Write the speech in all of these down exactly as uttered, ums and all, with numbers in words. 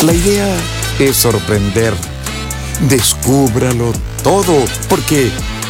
La idea es sorprender. Descúbralo todo, porque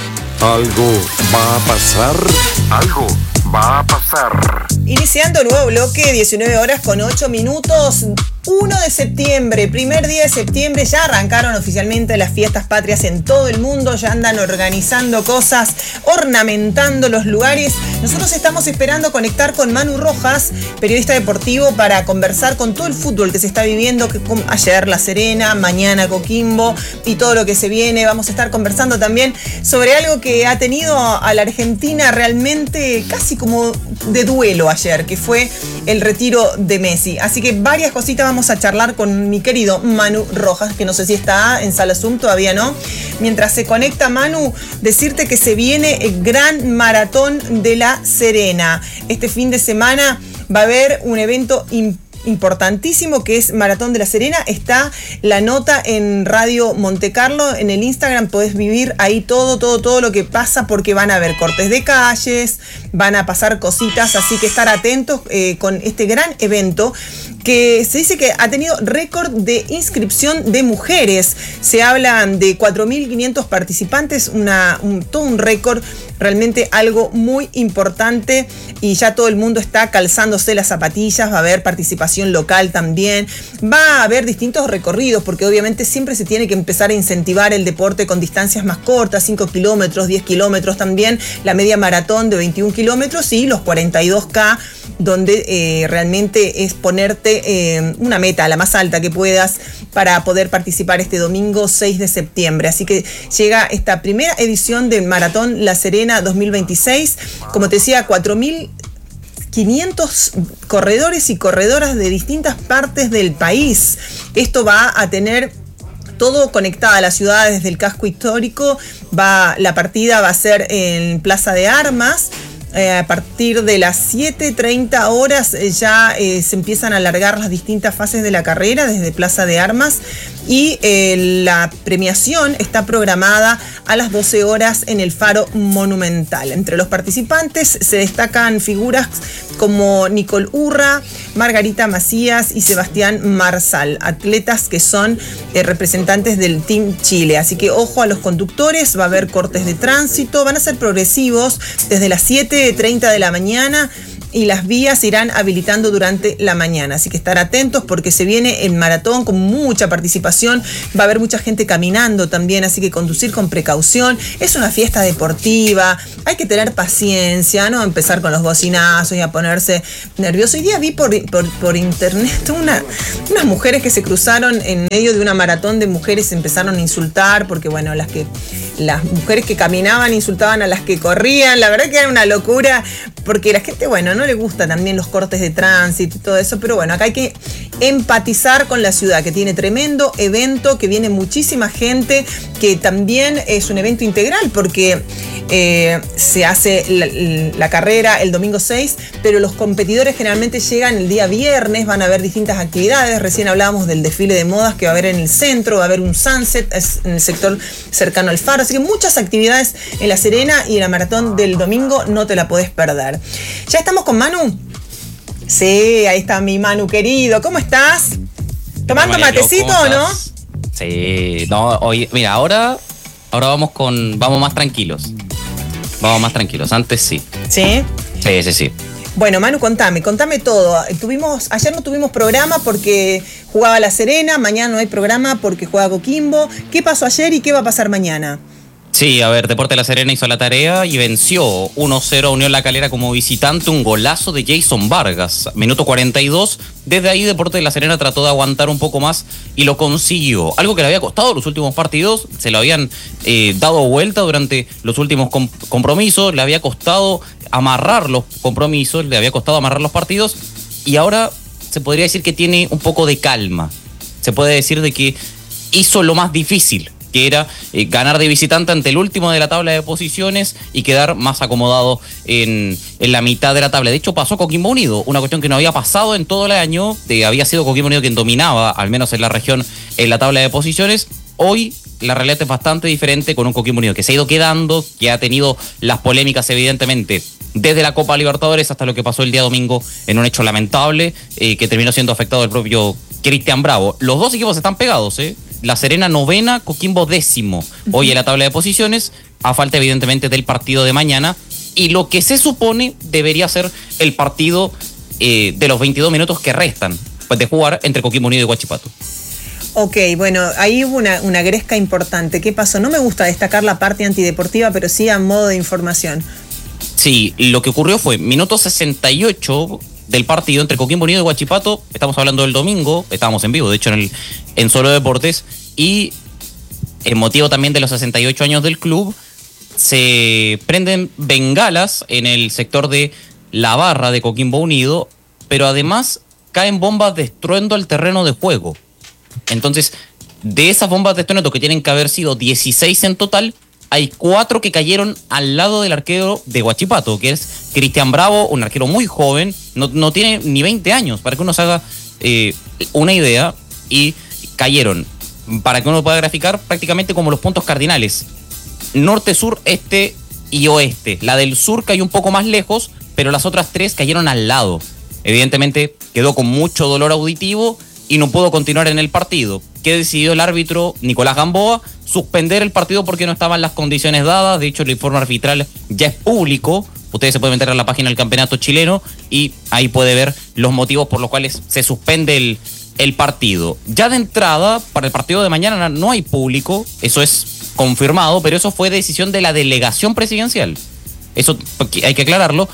algo va a pasar. Algo va a pasar. Iniciando nuevo bloque, diecinueve horas con ocho minutos. uno de septiembre, primer día de septiembre, ya arrancaron oficialmente las fiestas patrias en todo el mundo, ya andan organizando cosas, ornamentando los lugares. Nosotros estamos esperando conectar con Manu Rojas, periodista deportivo, para conversar con todo el fútbol que se está viviendo, que ayer La Serena, mañana Coquimbo y todo lo que se viene. Vamos a estar conversando también sobre algo que ha tenido a la Argentina realmente casi como de duelo ayer, que fue el retiro de Messi. Así que varias cositas vamos a charlar con mi querido Manu Rojas, que no sé si está en sala Zoom, todavía no. Mientras se conecta Manu, decirte que se viene el gran maratón de La Serena. Este fin de semana va a haber un evento importante, importantísimo, que es Maratón de La Serena. Está la nota en Radio Monte Carlo, en el Instagram podés vivir ahí todo, todo, todo lo que pasa, porque van a haber cortes de calles, van a pasar cositas, así que estar atentos eh, con este gran evento, que se dice que ha tenido récord de inscripción de mujeres. Se hablan de cuatro mil quinientos participantes, una, un, todo un récord, realmente algo muy importante, y ya todo el mundo está calzándose las zapatillas. Va a haber participación local también, va a haber distintos recorridos, porque obviamente siempre se tiene que empezar a incentivar el deporte con distancias más cortas, cinco kilómetros, diez kilómetros también, la media maratón de veintiún kilómetros y los cuarenta y dos K, donde eh, realmente es ponerte eh, una meta, la más alta que puedas, para poder participar este domingo seis de septiembre. Así que llega esta primera edición del Maratón La Serena dos mil veintiséis. Como te decía, cuatro mil quinientos corredores y corredoras de distintas partes del país. Esto va a tener todo conectado a la ciudad desde el casco histórico. Va, la partida va a ser en Plaza de Armas. Eh, a partir de las siete treinta horas eh, ya eh, se empiezan a alargar las distintas fases de la carrera desde Plaza de Armas, y eh, la premiación está programada a las doce horas en el Faro Monumental. Entre los participantes se destacan figuras como Nicole Urra, Margarita Macías y Sebastián Marsal, atletas que son eh, representantes del Team Chile. Así que ojo a los conductores, va a haber cortes de tránsito, van a ser progresivos desde las siete treinta de la mañana, y las vías se irán habilitando durante la mañana. Así que estar atentos, porque se viene el maratón con mucha participación. Va a haber mucha gente caminando también, así que conducir con precaución. Es una fiesta deportiva, hay que tener paciencia, no empezar con los bocinazos y a ponerse nervioso. Hoy día vi por, por, por internet una, unas mujeres que se cruzaron en medio de una maratón de mujeres, empezaron a insultar, porque bueno, las que las mujeres que caminaban insultaban a las que corrían. La verdad que era una locura, porque la gente, bueno, no le gusta también los cortes de tránsito y todo eso, pero bueno, acá hay que empatizar con la ciudad, que tiene tremendo evento, que viene muchísima gente, que también es un evento integral, porque eh, se hace la, la carrera el domingo seis, pero los competidores generalmente llegan el día viernes. Van a haber distintas actividades. Recién hablábamos del desfile de modas que va a haber en el centro, va a haber un sunset en el sector cercano al Faro, así que muchas actividades en La Serena, y la maratón del domingo no te la podés perder. Ya estamos con Manu. Sí, ahí está mi Manu querido. ¿Cómo estás? ¿Tomando María, matecito o no? Sí, no, hoy, mira, ahora, ahora vamos con, vamos más tranquilos. Vamos más tranquilos, antes sí. ¿Sí? Sí, sí, sí. Bueno, Manu, contame, contame todo. Tuvimos, ayer no tuvimos programa porque jugaba La Serena, mañana no hay programa porque juega Coquimbo. ¿Qué pasó ayer y qué va a pasar mañana? Sí, a ver, Deportes La Serena hizo la tarea y venció uno cero a Unión La Calera como visitante, un golazo de Jason Vargas, minuto cuarenta y dos. Desde ahí Deportes La Serena trató de aguantar un poco más y lo consiguió. Algo que le había costado los últimos partidos, se lo habían eh, dado vuelta durante los últimos comp- compromisos, le había costado amarrar los compromisos, le había costado amarrar los partidos, y ahora se podría decir que tiene un poco de calma. Se puede decir de que hizo lo más difícil, que era eh, ganar de visitante ante el último de la tabla de posiciones y quedar más acomodado en, en la mitad de la tabla. De hecho, pasó Coquimbo Unido, una cuestión que no había pasado en todo el año. Eh, había sido Coquimbo Unido quien dominaba, al menos en la región, en la tabla de posiciones. Hoy la realidad es bastante diferente, con un Coquimbo Unido que se ha ido quedando, que ha tenido las polémicas evidentemente desde la Copa Libertadores hasta lo que pasó el día domingo en un hecho lamentable, eh, que terminó siendo afectado el propio Cristian Bravo. Los dos equipos están pegados, ¿eh? La Serena novena, Coquimbo décimo. Hoy en la tabla de posiciones, a falta evidentemente del partido de mañana. Y lo que se supone debería ser el partido eh, de los veintidós minutos que restan pues, de jugar entre Coquimbo Unido y Huachipato. Ok, bueno, ahí hubo una, una gresca importante. ¿Qué pasó? No me gusta destacar la parte antideportiva, pero sí a modo de información. Sí, lo que ocurrió fue minuto sesenta y ocho del partido entre Coquimbo Unido y Huachipato. Estamos hablando del domingo, estábamos en vivo, de hecho, en, el, en Solo Deportes. Y en motivo también de los sesenta y ocho años del club, se prenden bengalas en el sector de la barra de Coquimbo Unido, pero además caen bombas de estruendo al terreno de juego. Entonces, de esas bombas de estruendo, que tienen que haber sido dieciséis en total, hay cuatro que cayeron al lado del arquero de Huachipato, que es Cristian Bravo, un arquero muy joven, no, no tiene ni veinte años, para que uno se haga eh, una idea, y cayeron, para que uno pueda graficar, prácticamente como los puntos cardinales: norte, sur, este y oeste. La del sur cayó un poco más lejos, pero las otras tres cayeron al lado. Evidentemente quedó con mucho dolor auditivo y no pudo continuar en el partido. ¿Qué decidió el árbitro Nicolás Gamboa? Suspender el partido porque no estaban las condiciones dadas. De hecho, el informe arbitral ya es público. Ustedes se pueden meter a la página del campeonato chileno y ahí puede ver los motivos por los cuales se suspende el, el partido. Ya de entrada, para el partido de mañana no hay público, eso es confirmado, pero eso fue decisión de la delegación presidencial. Eso hay que aclararlo.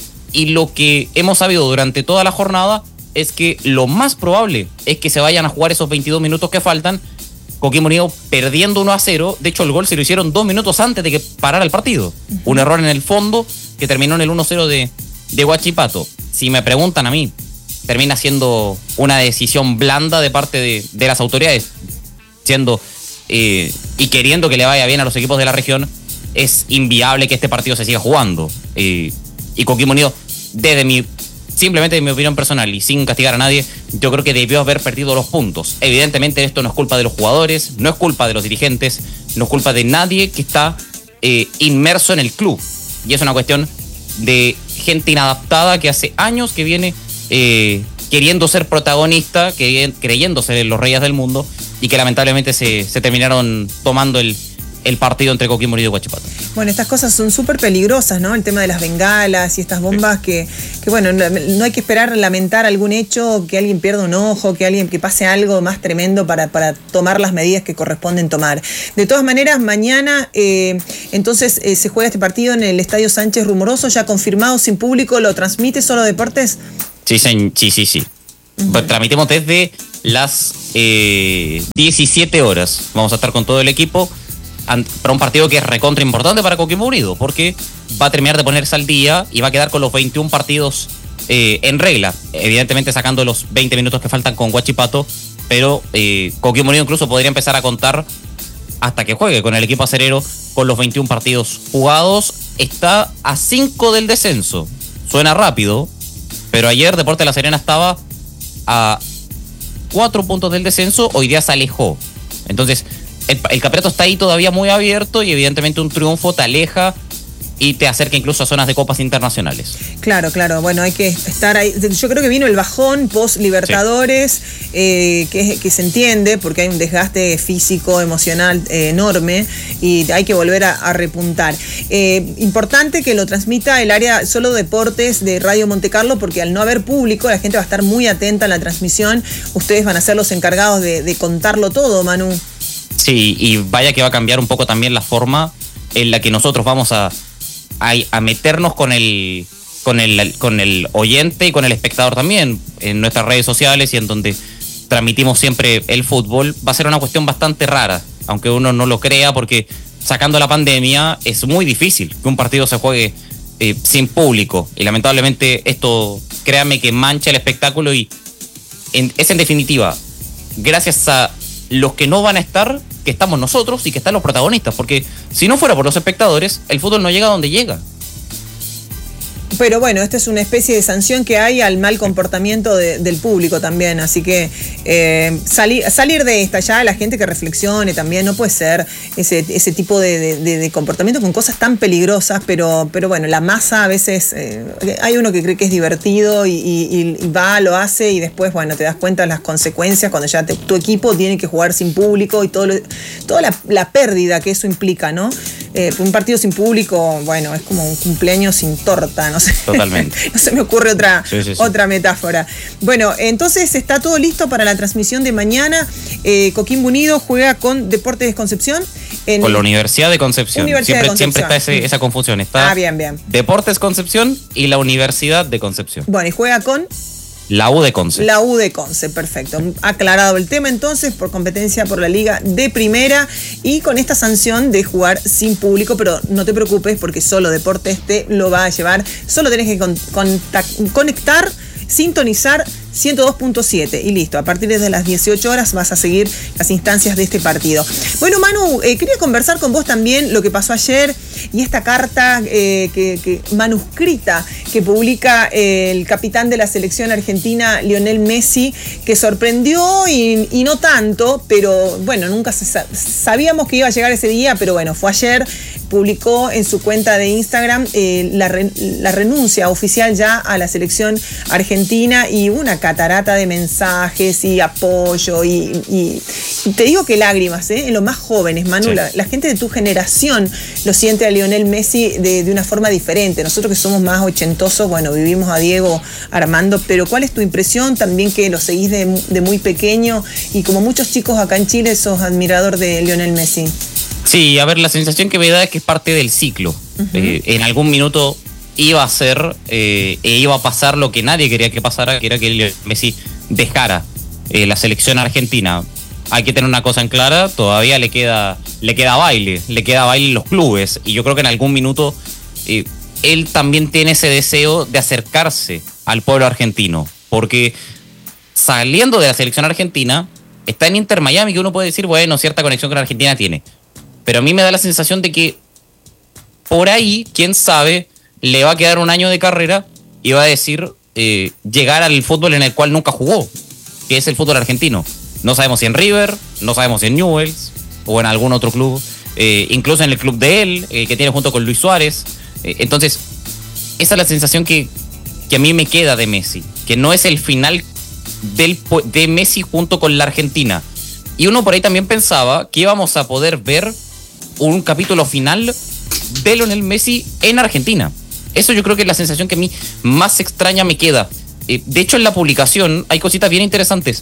Y lo que hemos sabido durante toda la jornada es que lo más probable es que se vayan a jugar esos veintidós minutos que faltan. Coquimbo Unido perdiendo uno a cero. De hecho, el gol se lo hicieron dos minutos antes de que parara el partido. Uh-huh. Un error en el fondo que terminó en el uno cero de, de Huachipato. Si me preguntan a mí, termina siendo una decisión blanda de parte de, de las autoridades, siendo eh, y queriendo que le vaya bien a los equipos de la región. Es inviable que este partido se siga jugando. Eh, y Coquimbo Unido, desde mi... simplemente de mi opinión personal y sin castigar a nadie, yo creo que debió haber perdido los puntos. Evidentemente esto no es culpa de los jugadores, no es culpa de los dirigentes, no es culpa de nadie que está eh, inmerso en el club. Y es una cuestión de gente inadaptada que hace años que viene eh, queriendo ser protagonista, que, creyendo ser los reyes del mundo, y que lamentablemente se, se terminaron tomando el... el partido entre Coquimbo Unido y Huachipato. Bueno, estas cosas son súper peligrosas, ¿no? El tema de las bengalas y estas bombas que, que, bueno, no, no hay que esperar lamentar algún hecho, que alguien pierda un ojo, que alguien que pase algo más tremendo para, para tomar las medidas que corresponden tomar. De todas maneras, mañana eh, entonces eh, se juega este partido en el Estadio Sánchez Rumoroso, ya confirmado, sin público. ¿Lo transmite Solo Deportes? Sí, sí, sí, sí. Uh-huh. Pues transmitimos desde las eh, diecisiete horas. Vamos a estar con todo el equipo para un partido que es recontra importante para Coquimbo Unido, porque va a terminar de ponerse al día y va a quedar con los veintiún partidos eh, en regla, evidentemente sacando los veinte minutos que faltan con Huachipato, pero eh, Coquimbo Unido incluso podría empezar a contar hasta que juegue con el equipo acerero con los veintiún partidos jugados. Está a cinco del descenso, suena rápido, pero ayer Deportes La Serena estaba a cuatro puntos del descenso, hoy día se alejó. Entonces El, el campeonato está ahí todavía muy abierto y evidentemente un triunfo te aleja y te acerca incluso a zonas de copas internacionales. Claro, claro, bueno, hay que estar ahí. Yo creo que vino el bajón post-Libertadores, sí. eh, que, que se entiende porque hay un desgaste físico, emocional eh, enorme y hay que volver a, a repuntar. Eh, importante que lo transmita el área Solo Deportes de Radio Monte Carlo, porque al no haber público la gente va a estar muy atenta a la transmisión. Ustedes van a ser los encargados de, de contarlo todo, Manu. Sí, y vaya que va a cambiar un poco también la forma en la que nosotros vamos a, a, a meternos con el, con, el, con el oyente y con el espectador también en nuestras redes sociales y en donde transmitimos siempre el fútbol. Va a ser una cuestión bastante rara, aunque uno no lo crea, porque sacando la pandemia es muy difícil que un partido se juegue eh, sin público y lamentablemente esto, créanme que mancha el espectáculo y en, es en definitiva gracias a los que no van a estar, que estamos nosotros y que están los protagonistas, porque si no fuera por los espectadores, el fútbol no llega a donde llega. pero bueno, esta es una especie de sanción que hay al mal comportamiento de, del público también, así que eh, salir, salir de esta, ya la gente que reflexione también, no puede ser ese, ese tipo de, de, de comportamiento con cosas tan peligrosas, pero, pero bueno, la masa a veces, eh, hay uno que cree que es divertido y, y, y va, lo hace y después, bueno, te das cuenta de las consecuencias cuando ya te, tu equipo tiene que jugar sin público y todo lo, toda la, la pérdida que eso implica, ¿no? Eh, un partido sin público, bueno, es como un cumpleaños sin torta, no sé. Totalmente. No se me ocurre otra, sí, sí, sí. otra metáfora. Bueno, entonces está todo listo para la transmisión de mañana. Eh, Coquimbo Unido juega con Deportes Concepción. En con la Universidad de Concepción. Universidad siempre, de Concepción. siempre está ese, esa confusión. Está ah, bien, bien. Deportes Concepción y la Universidad de Concepción. Bueno, y juega con... La U de Conce. La U de Conce, perfecto. Aclarado el tema entonces, por competencia por la Liga de Primera y con esta sanción de jugar sin público, pero no te preocupes porque solo Deportes te lo va a llevar. Solo tenés que con, contact, conectar, sintonizar ciento dos punto siete y listo. A partir de las dieciocho horas vas a seguir las instancias de este partido. Bueno, Manu, eh, quería conversar con vos también lo que pasó ayer y esta carta eh, que, que manuscrita que publica eh, el capitán de la selección argentina, Lionel Messi, que sorprendió y, y no tanto, pero bueno, nunca se sa- sabíamos que iba a llegar ese día, pero bueno, fue ayer. Publicó en su cuenta de Instagram eh, la, re, la renuncia oficial ya a la selección argentina y una catarata de mensajes y apoyo y, y, y te digo que lágrimas, ¿eh? En los más jóvenes, Manu, sí. la, la gente de tu generación lo siente a Lionel Messi de, de una forma diferente. Nosotros que somos más ochentosos, bueno, vivimos a Diego Armando, pero ¿cuál es tu impresión? También que lo seguís de, de muy pequeño y como muchos chicos acá en Chile sos admirador de Lionel Messi. Sí, a ver, la sensación que me da es que es parte del ciclo. Uh-huh. Eh, en algún minuto iba a ser, eh, e iba a pasar lo que nadie quería que pasara, que era que Messi dejara eh, la selección argentina. Hay que tener una cosa en clara, todavía le queda, le queda baile, le queda baile en los clubes. Y yo creo que en algún minuto eh, él también tiene ese deseo de acercarse al pueblo argentino. Porque saliendo de la selección argentina, está en Inter Miami, que uno puede decir, bueno, cierta conexión con Argentina tiene. Pero a mí me da la sensación de que por ahí, quién sabe, le va a quedar un año de carrera y va a decir eh, llegar al fútbol en el cual nunca jugó, que es el fútbol argentino. No sabemos si en River, no sabemos si en Newell's o en algún otro club, eh, incluso en el club de él, eh, que tiene junto con Luis Suárez. Eh, entonces, esa es la sensación que, que a mí me queda de Messi, que no es el final del, de Messi junto con la Argentina. Y uno por ahí también pensaba que íbamos a poder ver un capítulo final de Lionel Messi en Argentina. Eso yo creo que es la sensación que a mí más extraña me queda. Eh, de hecho, en la publicación hay cositas bien interesantes.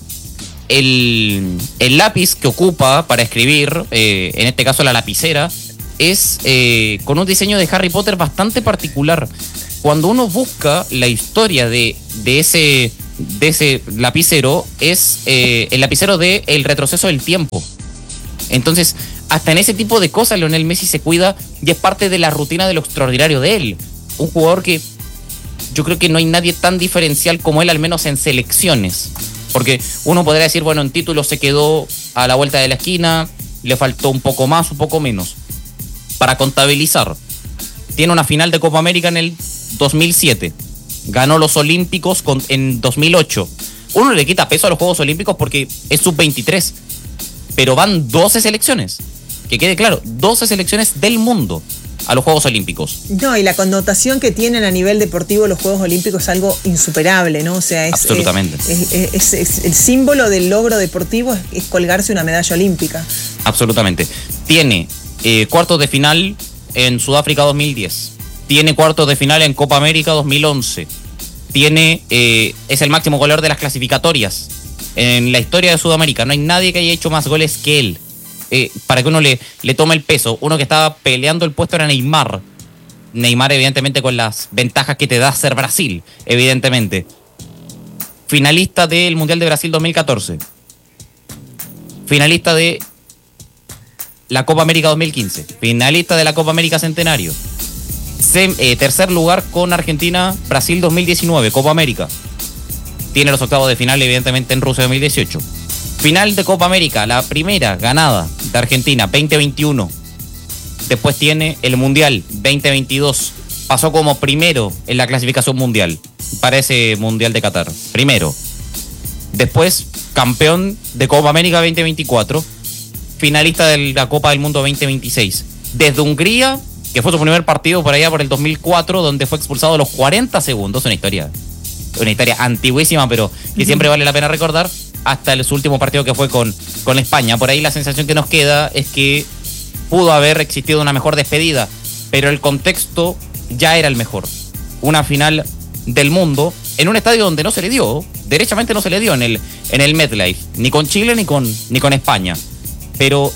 El, el lápiz que ocupa para escribir, eh, en este caso la lapicera, es eh, con un diseño de Harry Potter bastante particular. Cuando uno busca la historia de, de, ese, de ese lapicero, es eh, el lapicero de El retroceso del tiempo. Entonces, hasta en ese tipo de cosas Lionel Messi se cuida y es parte de la rutina de lo extraordinario de él. Un jugador que yo creo que no hay nadie tan diferencial como él, al menos en selecciones. Porque uno podría decir, bueno, en títulos se quedó a la vuelta de la esquina, le faltó un poco más, un poco menos. Para contabilizar, tiene una final de Copa América en el dos mil siete. Ganó los Olímpicos con, en dos mil ocho. Uno le quita peso a los Juegos Olímpicos porque es sub veintitrés. Pero van doce selecciones. Que quede claro, doce selecciones del mundo a los Juegos Olímpicos. No, y la connotación que tienen a nivel deportivo los Juegos Olímpicos es algo insuperable, ¿no? O sea, es, absolutamente. Es, es, es, es el símbolo del logro deportivo es, es colgarse una medalla olímpica. Absolutamente. Tiene eh, cuartos de final en Sudáfrica dos mil diez. Tiene cuartos de final en Copa América dos mil once. Tiene, eh, es el máximo goleador de las clasificatorias en la historia de Sudamérica. No hay nadie que haya hecho más goles que él. Eh, para que uno le, le tome el peso. Uno que estaba peleando el puesto era Neymar. Neymar, evidentemente, con las ventajas que te da ser Brasil, evidentemente. Finalista del Mundial de Brasil dos mil catorce. Finalista de la Copa América dos mil quince. Finalista de la Copa América Centenario. Sem, eh, tercer lugar con Argentina, Brasil dos mil diecinueve, Copa América. Tiene los octavos de final, evidentemente, en Rusia dos mil dieciocho. Final de Copa América, la primera ganada de Argentina, veinte veintiuno. Después tiene el Mundial veinte veintidós, pasó como primero en la clasificación mundial para ese Mundial de Qatar. Primero. Después, campeón de Copa América veinte veinticuatro, finalista de la Copa del Mundo veinte veintiséis. Desde Hungría, que fue su primer partido por allá por el dos mil cuatro, donde fue expulsado a los cuarenta segundos, una historia, una historia antiguísima, pero que uh-huh. siempre vale la pena recordar, hasta el, su último partido que fue con, con España. Por ahí la sensación que nos queda es que pudo haber existido una mejor despedida, pero el contexto ya era el mejor. Una final del mundo en un estadio donde no se le dio, derechamente no se le dio en el, en el MetLife, ni con Chile ni con, ni con España. Pero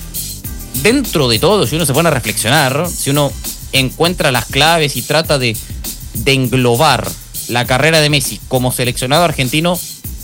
dentro de todo, si uno se pone a reflexionar, si uno encuentra las claves y trata de, de englobar la carrera de Messi como seleccionado argentino,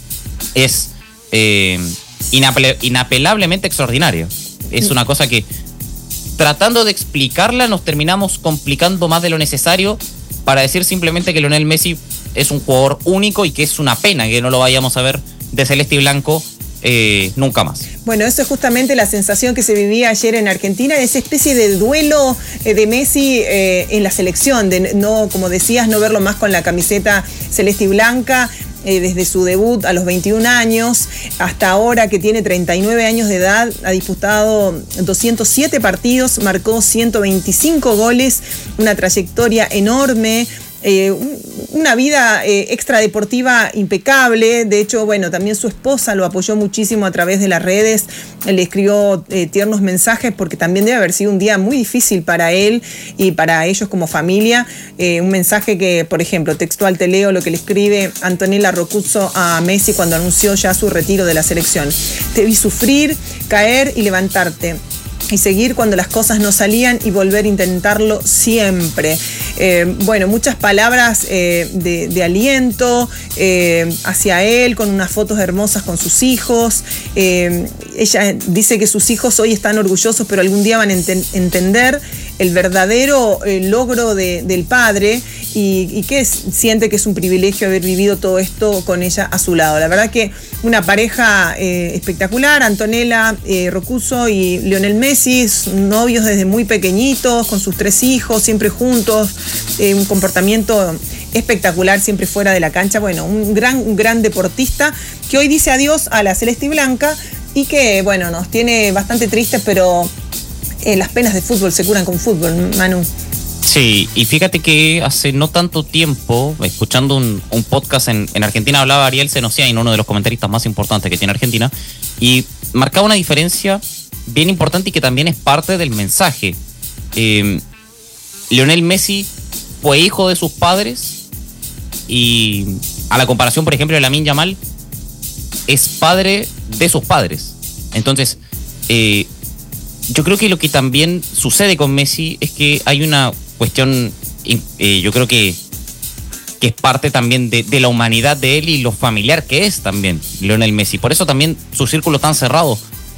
es eh, inapel- inapelablemente extraordinaria. Es una cosa que, tratando de explicarla, nos terminamos complicando más de lo necesario para decir simplemente que Lionel Messi es un jugador único y que es una pena que no lo vayamos a ver de celeste y blanco eh, nunca más. Bueno, eso es justamente la sensación que se vivía ayer en Argentina, esa especie de duelo eh, de Messi eh, en la selección, de no, como decías, no verlo más con la camiseta celeste y blanca. Eh, desde su debut a los veintiún años hasta ahora que tiene treinta y nueve años de edad, ha disputado doscientos siete partidos, marcó ciento veinticinco goles, una trayectoria enorme. Eh, una vida eh, extradeportiva impecable. De hecho, bueno, también su esposa lo apoyó muchísimo a través de las redes, le escribió eh, tiernos mensajes porque también debe haber sido un día muy difícil para él y para ellos como familia. Eh, un mensaje que, por ejemplo, textual te leo lo que le escribe Antonella Roccuzzo a Messi cuando anunció ya su retiro de la selección. Te vi sufrir, caer y levantarte y seguir cuando las cosas no salían y volver a intentarlo siempre. Eh, bueno, muchas palabras eh, de, de aliento eh, hacia él, con unas fotos hermosas con sus hijos. Eh, ella dice que sus hijos hoy están orgullosos, pero algún día van a ent- entender el verdadero eh, logro de, del padre y, y que es, siente que es un privilegio haber vivido todo esto con ella a su lado. La verdad que una pareja eh, espectacular, Antonella eh, Roccuzzo y Lionel Messi, novios desde muy pequeñitos, con sus tres hijos, siempre juntos, eh, un comportamiento espectacular, siempre fuera de la cancha. Bueno, un gran, un gran deportista que hoy dice adiós a la celeste y blanca y que, bueno, nos tiene bastante tristes, pero eh, las penas de fútbol se curan con fútbol, Manu. Sí, y fíjate que hace no tanto tiempo, escuchando un, un podcast en, en Argentina, hablaba Ariel Senosiain, uno de los comentaristas más importantes que tiene Argentina, y marcaba una diferencia bien importante y que también es parte del mensaje. Eh, Lionel Messi fue hijo de sus padres y, a la comparación, por ejemplo, de Lamine Yamal, es padre de sus padres. Entonces, eh, yo creo que lo que también sucede con Messi es que hay una cuestión, eh, yo creo que, que es parte también de, de la humanidad de él y lo familiar que es también Lionel Messi. Por eso también su círculo tan cerrado.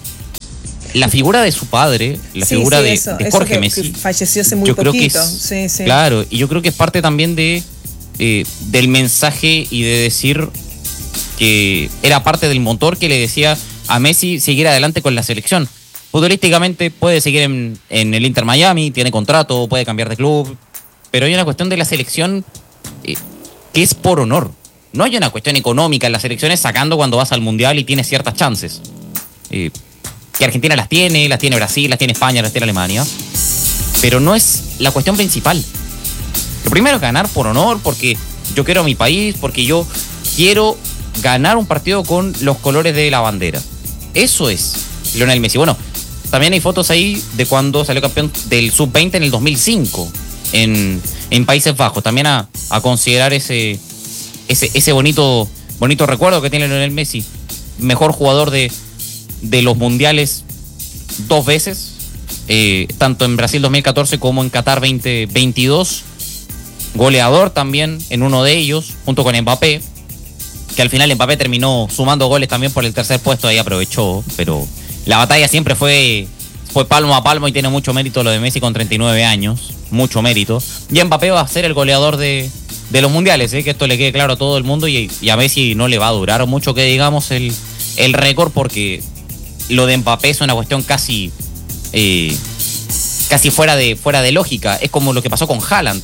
La figura de su padre, la sí, figura sí, de, eso, de Jorge eso que, Messi, que falleció hace muy yo poquito. Creo que es, sí, sí. Claro, y yo creo que es parte también de eh, del mensaje y de decir que era parte del motor que le decía a Messi seguir adelante con la selección. Futbolísticamente puede seguir en, en el Inter Miami, tiene contrato, puede cambiar de club, pero hay una cuestión de la selección eh, que es por honor. No hay una cuestión económica en las selecciones, sacando cuando vas al Mundial y tienes ciertas chances. Eh, que Argentina las tiene, las tiene Brasil, las tiene España, las tiene Alemania, pero no es la cuestión principal. Lo primero es ganar por honor, porque yo quiero a mi país, porque yo quiero ganar un partido con los colores de la bandera. Eso es Lionel Messi. Bueno, también hay fotos ahí de cuando salió campeón del sub veinte en el dos mil cinco en, en Países Bajos. También a, a considerar ese, ese, ese bonito, bonito recuerdo que tiene Lionel Messi. Mejor jugador de, de los mundiales dos veces, eh, tanto en Brasil dos mil catorce como en Qatar veinte veintidós. Goleador también en uno de ellos, junto con Mbappé, que al final Mbappé terminó sumando goles también por el tercer puesto, ahí aprovechó, pero la batalla siempre fue, fue palmo a palmo y tiene mucho mérito lo de Messi con treinta y nueve años, mucho mérito. Y Mbappé va a ser el goleador de, de los mundiales, ¿eh? Que esto le quede claro a todo el mundo y, y a Messi no le va a durar mucho que digamos el, el récord, porque lo de Mbappé es una cuestión casi, eh, casi fuera de, fuera de lógica. Es como lo que pasó con Haaland.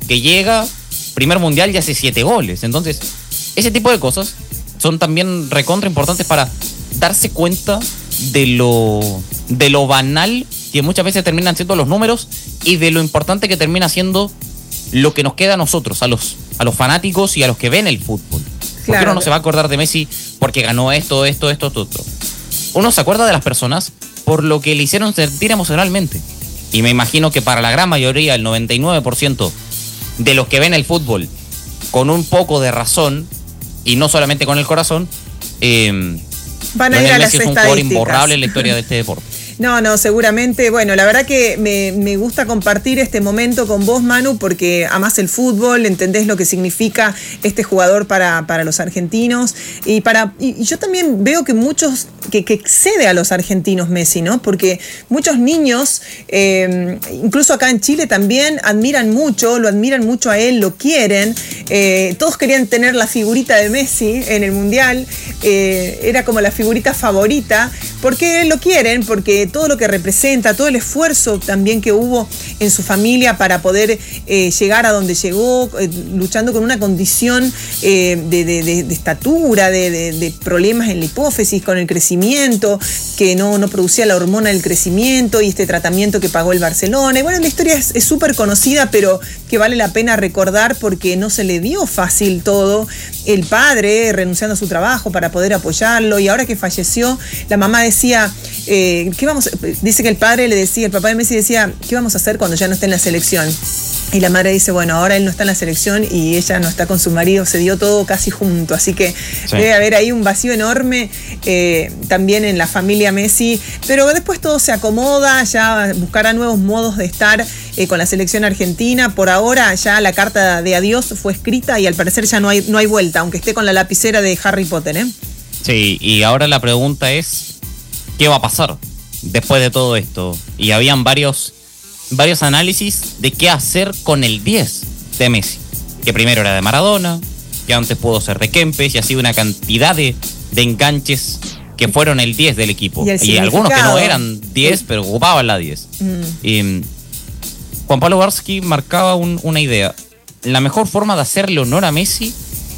que llega, primer mundial y hace siete goles. Entonces, ese tipo de cosas son también recontra importantes para darse cuenta de lo, de lo banal que muchas veces terminan siendo los números y de lo importante que termina siendo lo que nos queda a nosotros, a los, a los fanáticos y a los que ven el fútbol. Porque claro, uno no se va a acordar de Messi porque ganó esto, esto, esto, esto, otro. Uno se acuerda de las personas por lo que le hicieron sentir emocionalmente. Y me imagino que para la gran mayoría, el noventa y nueve por ciento de los que ven el fútbol con un poco de razón, y no solamente con el corazón, eh, van a ir a las Messi es un jugador imborrable en la historia de este deporte. No, no, seguramente. Bueno, la verdad que me, me gusta compartir este momento con vos, Manu, porque amás el fútbol, entendés lo que significa este jugador para, para los argentinos. Y para y yo también veo que muchos, que, que excede a los argentinos Messi, ¿no? Porque muchos niños, eh, incluso acá en Chile también, admiran mucho, lo admiran mucho a él, lo quieren. Eh, todos querían tener la figurita de Messi en el Mundial. Eh, era como la figurita favorita. ¿Por qué lo quieren? Porque todo lo que representa, todo el esfuerzo también que hubo en su familia para poder eh, llegar a donde llegó, eh, luchando con una condición eh, de, de, de, de estatura, de, de, de problemas en la hipófisis, con el crecimiento, que no, no producía la hormona del crecimiento y este tratamiento que pagó el Barcelona. Y bueno, la historia es súper conocida, pero que vale la pena recordar porque no se le dio fácil todo. El padre renunciando a su trabajo para poder apoyarlo, y ahora que falleció, la mamá decía, eh, ¿qué vamos a? Dice que el padre le decía, el papá de Messi decía, ¿qué vamos a hacer cuando ya no esté en la selección? Y la madre dice, bueno, ahora él no está en la selección y ella no está con su marido, se dio todo casi junto, así que sí, debe haber ahí un vacío enorme eh, también en la familia Messi, pero después todo se acomoda, ya buscará nuevos modos de estar eh, con la selección argentina. Por ahora ya la carta de adiós fue escrita y al parecer ya no hay, no hay vuelta, aunque esté con la lapicera de Harry Potter, ¿eh? Sí, y ahora la pregunta es, ¿qué va a pasar después de todo esto? Y habían varios... varios análisis de qué hacer con el diez de Messi, que primero era de Maradona, que antes pudo ser de Kempes, y así una cantidad de, de enganches que fueron el diez del equipo. Y, y algunos que no eran diez, pero ocupaban la diez. Mm. Y Juan Pablo Barsky marcaba un, una idea. La mejor forma de hacerle honor a Messi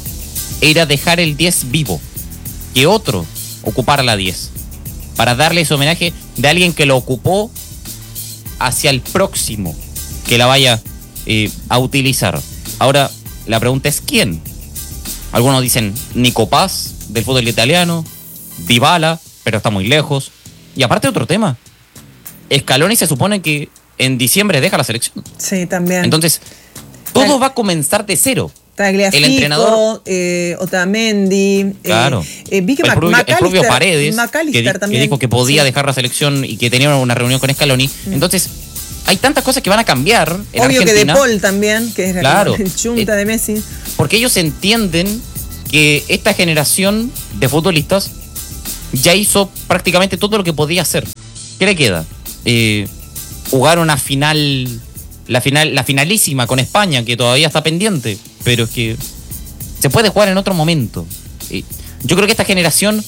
era dejar el diez vivo, que otro ocupara la diez, para darle ese homenaje de alguien que lo ocupó hacia el próximo que la vaya eh, a utilizar. Ahora, la pregunta es ¿quién? Algunos dicen Nico Paz, del fútbol italiano, Dybala, pero está muy lejos. Y aparte otro tema, Scaloni se supone que en diciembre deja la selección. Sí, también. Entonces, todo Ay. va a comenzar de cero. Tagliafico, el entrenador, eh, Otamendi, claro, eh, eh, vi que el, propio, el propio Paredes, que, también, que dijo que podía sí. dejar la selección y que tenía una reunión con Scaloni. Mm. Entonces, hay tantas cosas que van a cambiar en Obvio Argentina. que De Paul también, que es claro, el chunta eh, de Messi. Porque ellos entienden que esta generación de futbolistas ya hizo prácticamente todo lo que podía hacer. ¿Qué le queda? Eh, jugar una final... La final, la finalísima con España, que todavía está pendiente, pero es que se puede jugar en otro momento. Yo creo que esta generación,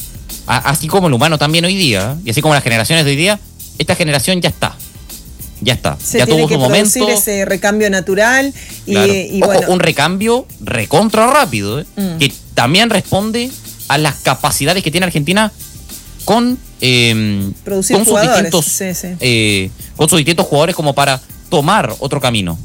así como el humano también hoy día, y así como las generaciones de hoy día, esta generación ya está. Ya está. Se ya tiene tuvo que su momento. ese recambio natural. Y, claro. y Ojo, bueno. un recambio recontra rápido, ¿eh? mm. que también responde a las capacidades que tiene Argentina con, eh, con sus distintos sí, sí. Eh, con sus distintos jugadores como para tomar otro camino.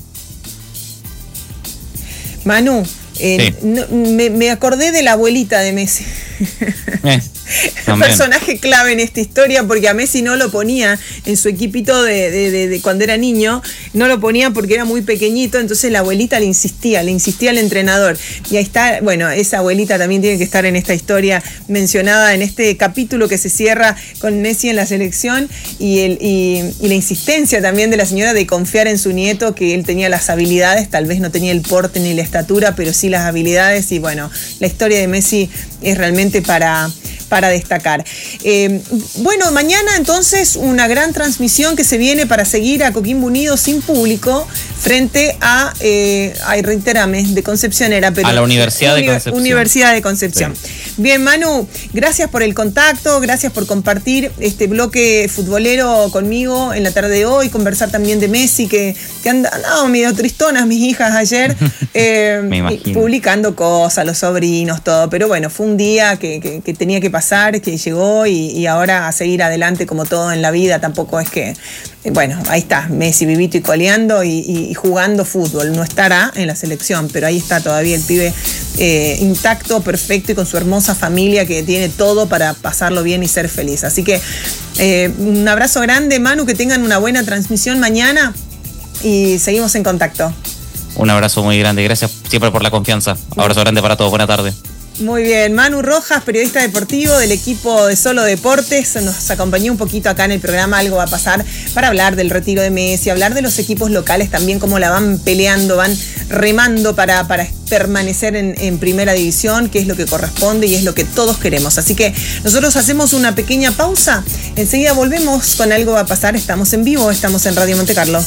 Manu, eh, sí. no, me, me acordé de la abuelita de Messi. Eh, un personaje clave en esta historia, porque a Messi no lo ponía en su equipito de, de, de, de cuando era niño, no lo ponía porque era muy pequeñito, entonces la abuelita le insistía, le insistía al entrenador. Y ahí está, bueno, esa abuelita también tiene que estar en esta historia mencionada, en este capítulo que se cierra con Messi en la selección, y, el, y, y la insistencia también de la señora de confiar en su nieto, que él tenía las habilidades, tal vez no tenía el porte ni la estatura, pero sí las habilidades. Y bueno, la historia de Messi es realmente para... para destacar. Eh, bueno, mañana entonces una gran transmisión que se viene para seguir a Coquimbo Unido sin público frente a, eh, ay, reiterame, de Concepción era, pero... A la Universidad de Concepción. Universidad de Concepción. Sí. Bien, Manu, gracias por el contacto, gracias por compartir este bloque futbolero conmigo en la tarde de hoy, conversar también de Messi, que, que han andado medio tristonas mis hijas ayer, eh, publicando cosas, los sobrinos, todo, pero bueno, fue un día que, que, que tenía que pasar, que llegó y, y ahora a seguir adelante como todo en la vida, tampoco es que... Bueno, ahí está, Messi vivito y coleando y, y, y jugando fútbol. No estará en la selección, pero ahí está todavía el pibe eh, intacto, perfecto y con su hermosa familia que tiene todo para pasarlo bien y ser feliz. Así que eh, un abrazo grande, Manu, que tengan una buena transmisión mañana y seguimos en contacto. Un abrazo muy grande, gracias siempre por la confianza. Abrazo grande para todos, buena tarde. Muy bien, Manu Rojas, periodista deportivo del equipo de Solo Deportes, nos acompañó un poquito acá en el programa Algo va a pasar para hablar del retiro de Messi, hablar de los equipos locales también, cómo la van peleando, van remando para, para permanecer en, en primera división, que es lo que corresponde y es lo que todos queremos. Así que nosotros hacemos una pequeña pausa, enseguida volvemos con Algo va a pasar, estamos en vivo, estamos en Radio Monte Carlo.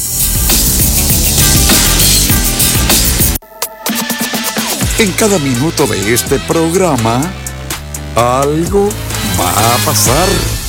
En cada minuto de este programa, algo va a pasar.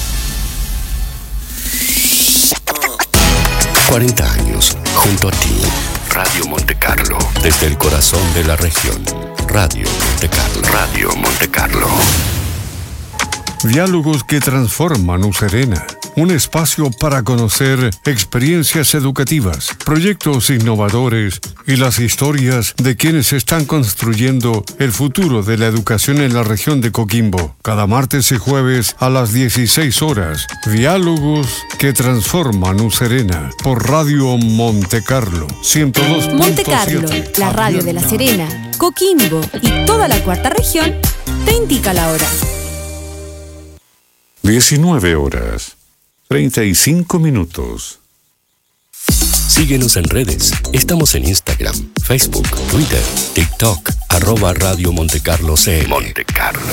cuarenta años junto a ti. Radio Monte Carlo. Desde el corazón de la región. Radio Monte Carlo. Radio Monte Carlo. Diálogos que transforman U Serena. Un espacio para conocer experiencias educativas, proyectos innovadores y las historias de quienes están construyendo el futuro de la educación en la región de Coquimbo. Cada martes y jueves a las dieciséis horas. Diálogos que transforman U Serena por Radio Monte Carlo. ciento dos punto siete. Monte Carlo, la radio de La Serena, Coquimbo y toda la cuarta región, te indica la hora. diecinueve horas. treinta y cinco minutos. Síguenos en redes. Estamos en Instagram, Facebook, Twitter, TikTok, arroba Radio Monte Carlo C M. Monte Carlo.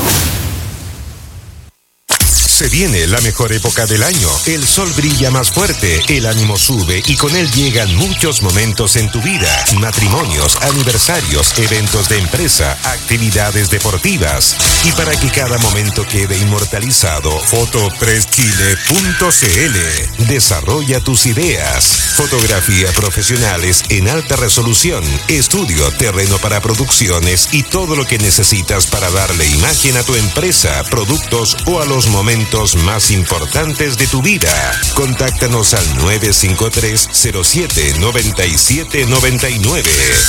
Se viene la mejor época del año. El sol brilla más fuerte, el ánimo sube y con él llegan muchos momentos en tu vida. Matrimonios, aniversarios, eventos de empresa, actividades deportivas. Y para que cada momento quede inmortalizado, fotopress chile punto c l. Desarrolla tus ideas. Fotografía profesionales en alta resolución, estudio, terreno para producciones y todo lo que necesitas para darle imagen a tu empresa, productos o a los momentos más importantes de tu vida. Contáctanos al nueve cinco tres cero siete nueve siete nueve nueve.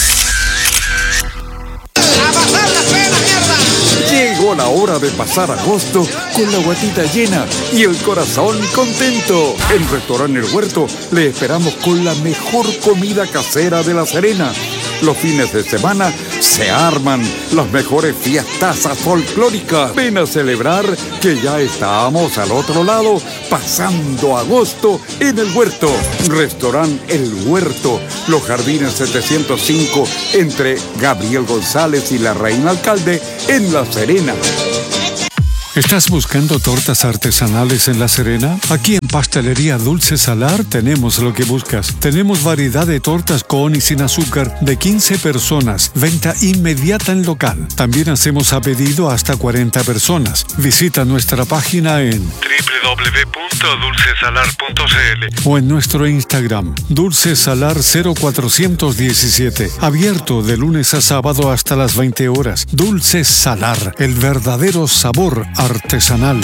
Llegó la hora de pasar agosto con la guatita llena y el corazón contento. En Restaurante El Huerto le esperamos con la mejor comida casera de La Serena. Los fines de semana se arman las mejores fiestazas folclóricas. Ven a celebrar que ya estamos al otro lado, pasando agosto en El Huerto. Restaurante El Huerto, Los Jardines setecientos cinco, entre Gabriel González y la Reina Alcalde, en La Serena. ¿Estás buscando tortas artesanales en La Serena? Aquí en Pastelería Dulce Salar tenemos lo que buscas. Tenemos variedad de tortas con y sin azúcar de quince personas. Venta inmediata en local. También hacemos a pedido hasta cuarenta personas. Visita nuestra página en doble u doble u doble u punto dulce salar punto c l o en nuestro Instagram, dulcesalar cero cuatro uno siete. Abierto de lunes a sábado hasta las veinte horas. Dulce Salar, el verdadero sabor artesanal.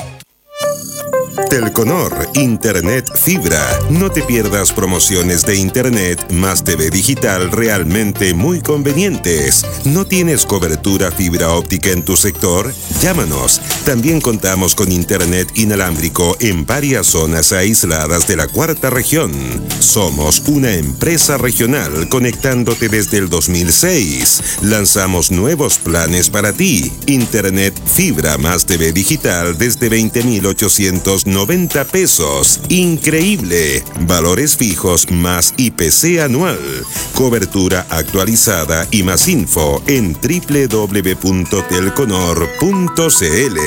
Telconor, Internet Fibra. No te pierdas promociones de Internet más T V digital realmente muy convenientes. ¿No tienes cobertura fibra óptica en tu sector? Llámanos. También contamos con Internet inalámbrico en varias zonas aisladas de la cuarta región. Somos una empresa regional conectándote desde el dos mil seis. Lanzamos nuevos planes para ti. Internet Fibra más T V digital desde veinte mil ochocientos noventa pesos. Increíble. Valores fijos más I P C anual. Cobertura actualizada y más info en doble u doble u doble u punto telconor punto c l.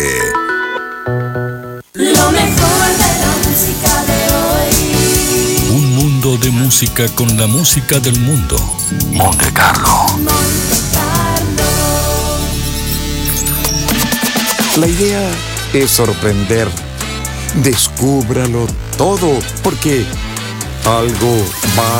Lo mejor de la música de hoy. Un mundo de música. música con la música del mundo. Monte Carlo. La idea es sorprender. Descúbralo todo, porque algo va